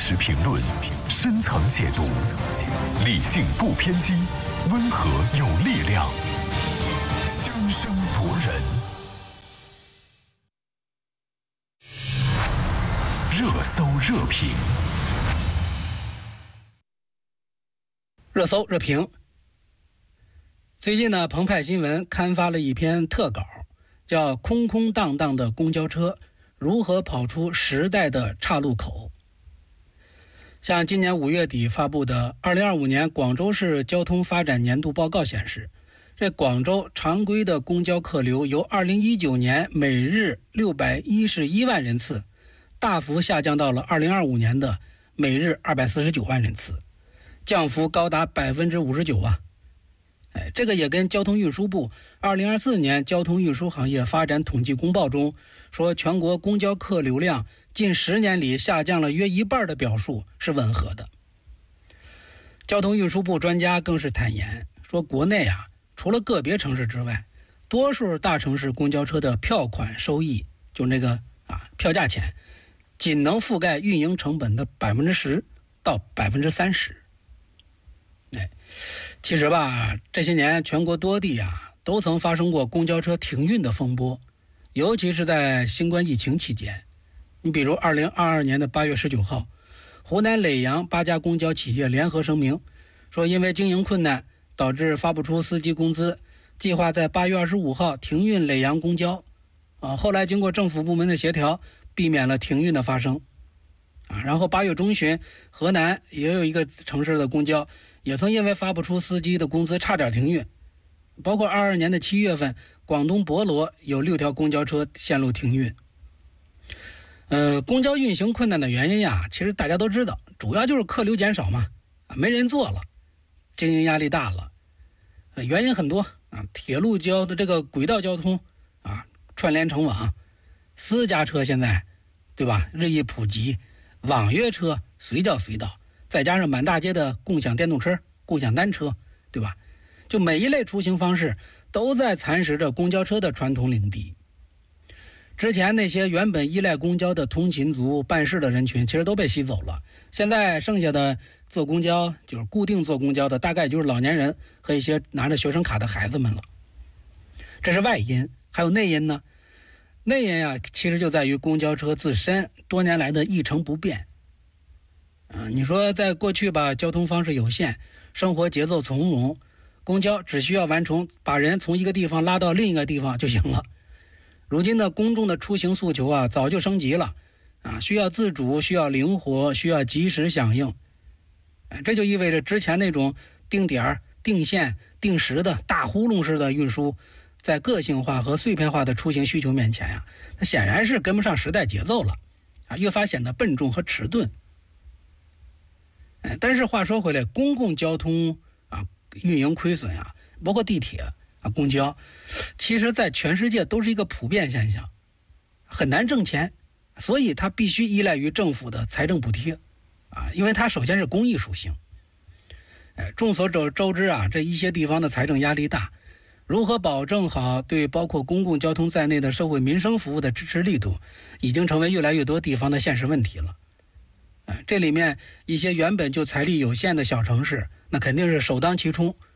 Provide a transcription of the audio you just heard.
实评论，深层解读，理性不偏激，温和有力量，生生博人。热搜热评， 热搜热评。最近呢，澎湃新闻刊发了一篇特稿，叫《空空荡荡的公交车如何跑出时代的岔路口》。像今年5月底发布的2025年广州市交通发展年度报告显示，这广州常规的公交客流由2019年每日611万人次大幅下降到了2025年的每日249万人次，降幅高达59%啊！这个也跟交通运输部2024年交通运输行业发展统计公报中说全国公交客流量近10年里下降了约一半的表述是吻合的。交通运输部专家更是坦言说，国内除了个别城市之外，多数大城市公交车的票款收益，就那个票价钱，仅能覆盖运营成本的10%到30%。其实这些年全国多地都曾发生过公交车停运的风波，尤其是在新冠疫情期间。你比如2022年的8月19号，湖南耒阳8家公交企业联合声明说，因为经营困难导致发不出司机工资，计划在8月25号停运耒阳公交。后来经过政府部门的协调，避免了停运的发生。然后8月中旬，河南也有一个城市的公交也曾因为发不出司机的工资差点停运。包括22年的7月份，广东博罗有6条公交车线路停运。公交运行困难的原因其实大家都知道，主要就是客流减少嘛，没人坐了，经营压力大了。原因很多铁路这个轨道交通串联成网，私家车现在对吧日益普及，网约车随叫随到，再加上满大街的共享电动车、共享单车，对吧？就每一类出行方式都在蚕食着公交车的传统领地。之前那些原本依赖公交的通勤族、办事的人群其实都被吸走了，现在剩下的坐公交，就是固定坐公交的，大概就是老年人和一些拿着学生卡的孩子们了。这是外因。还有内因呢？内因其实就在于公交车自身多年来的一成不变。你说在过去交通方式有限，生活节奏从容，公交只需要完成把人从一个地方拉到另一个地方就行了。如今的公众的出行诉求早就升级了，需要自主，需要灵活，需要及时响应。这就意味着之前那种定点、定线、定时的大呼噜式的运输，在个性化和碎片化的出行需求面前它显然是跟不上时代节奏了，越发显得笨重和迟钝。但是话说回来，公共交通运营亏损包括地铁公交，其实在全世界都是一个普遍现象，很难挣钱，所以它必须依赖于政府的财政补贴因为它首先是公益属性。众所周知这一些地方的财政压力大，如何保证好对包括公共交通在内的社会民生服务的支持力度，已经成为越来越多地方的现实问题了。这里面一些原本就财力有限的小城市，那肯定是首当其冲，